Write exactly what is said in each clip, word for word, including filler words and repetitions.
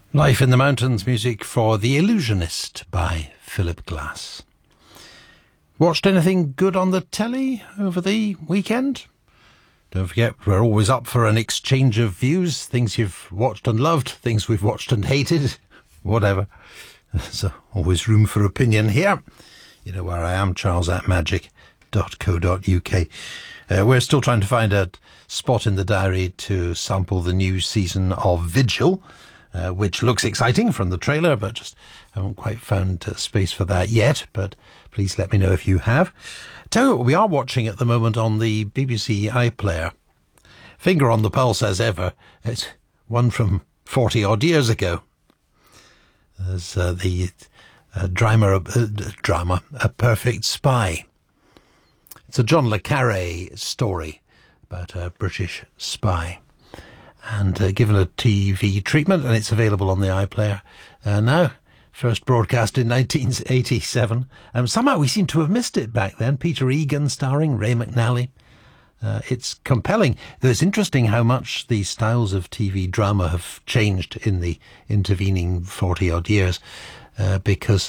Life in the Mountains, music for The Illusionist by Philip Glass. Watched anything good on the telly over the weekend? Don't forget, we're always up for an exchange of views, things you've watched and loved, things we've watched and hated, whatever. There's always room for opinion here. You know where I am, charles at magic dot co dot uk. Uh, we're still trying to find a spot in the diary to sample the new season of Vigil, Uh, which looks exciting from the trailer, but just haven't quite found uh, space for that yet. But please let me know if you have. Tell you what we are watching at the moment on the B B C iPlayer. Finger on the pulse as ever. It's one from forty odd years ago. There's uh, the uh, drama, uh, drama, A Perfect Spy. It's a John le Carré story about a British spy. And uh, given a T V treatment, and it's available on the iPlayer uh, now. First broadcast in nineteen eighty-seven. Um, somehow we seem to have missed it back then. Peter Egan starring, Ray McNally. Uh, it's compelling. It's interesting how much the styles of T V drama have changed in the intervening forty-odd years, uh, because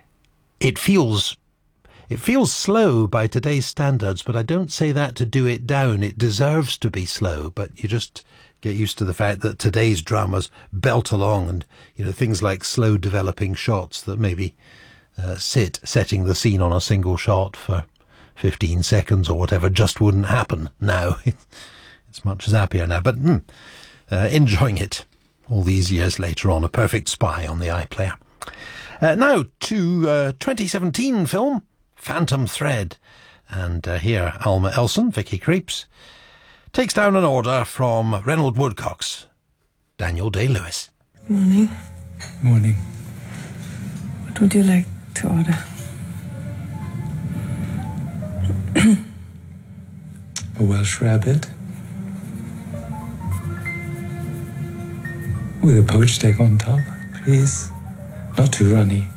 it feels... It feels slow by today's standards, but I don't say that to do it down. It deserves to be slow, but you just get used to the fact that today's dramas belt along, and, you know, things like slow developing shots that maybe uh, sit setting the scene on a single shot for fifteen seconds or whatever just wouldn't happen now. It's much zappier now, but mm, uh, enjoying it all these years later on. A Perfect Spy on the iPlayer. Uh, now to uh, twenty seventeen film, Phantom Thread. And uh, here, Alma Elson, Vicky Creeps, takes down an order from Reynold Woodcocks, Daniel Day-Lewis. Morning. Morning. What would you like to order? A Welsh rabbit with a poached egg on top, please. Not too runny.